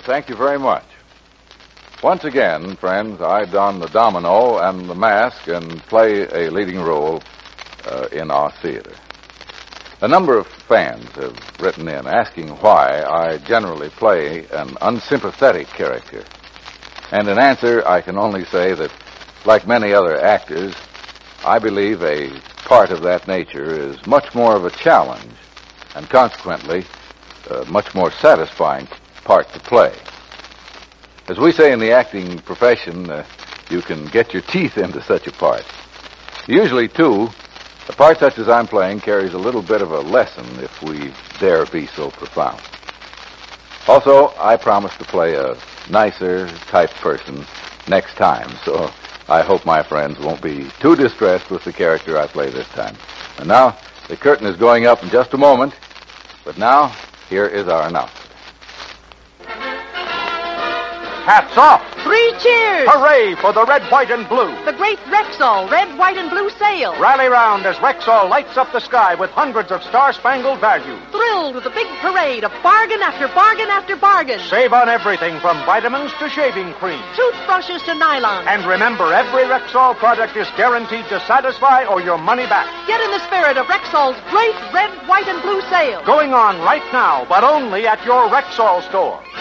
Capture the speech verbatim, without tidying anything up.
Well, thank you very much. Once again, friends, I don the domino and the mask and play a leading role uh, in our theater. A number of fans have written in asking why I generally play an unsympathetic character. And in answer, I can only say that, like many other actors, I believe a part of that nature is much more of a challenge and consequently a much more satisfying part to play. As we say in the acting profession, uh, you can get your teeth into such a part. Usually, too, a part such as I'm playing carries a little bit of a lesson if we dare be so profound. Also, I promise to play a nicer type person next time, so I hope my friends won't be too distressed with the character I play this time. And now, the curtain is going up in just a moment, but now, here is our announcement. Hats off! Three cheers! Hooray for the red, white, and blue! The great Rexall red, white, and blue sale. Rally round as Rexall lights up the sky with hundreds of star-spangled values. Thrilled with a big parade of bargain after bargain after bargain. Save on everything from vitamins to shaving cream. Toothbrushes to nylon. And remember, every Rexall product is guaranteed to satisfy or your money back. Get in the spirit of Rexall's great red, white, and blue sale. Going on right now, but only at your Rexall store.